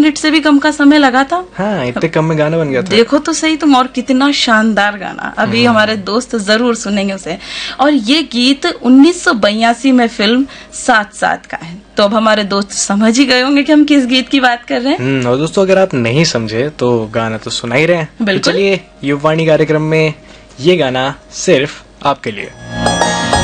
Minute से भी कम का समय लगा था। हाँ, इतने कम में गाना बन गया था। देखो तो सही तुम, और कितना शानदार गाना। अभी हमारे दोस्त जरूर सुनेंगे उसे। और ये गीत 1982 में फिल्म साथ साथ का है। तो अब हमारे दोस्त समझ ही गए होंगे कि हम किस गीत की बात कर रहे हैं। और दोस्तों, अगर आप नहीं समझे तो गाना तो सुना ही रहे हैं। बिल्कुल। तो चलिए, युववाणी कार्यक्रम में ये गाना सिर्फ आपके लिए।